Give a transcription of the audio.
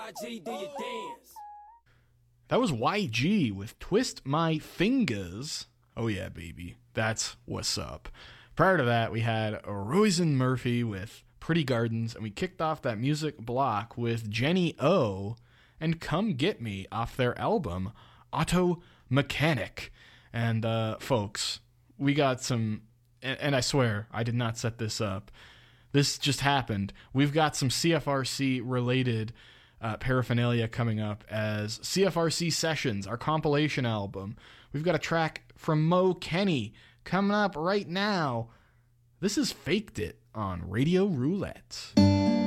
YG, do your dance. That was YG with Twist My Fingers. Oh yeah, baby. That's what's up. Prior to that, we had Roisin Murphy with Pretty Gardens, and we kicked off that music block with Jenny O and Come Get Me off their album, Auto Mechanic. And folks, we got some, and I swear, I did not set this up. This just happened. We've got some CFRC-related paraphernalia coming up as CFRC Sessions, our compilation album. We've got a track from Mo Kenny coming up right now. This is Faked It on Radio Roulette.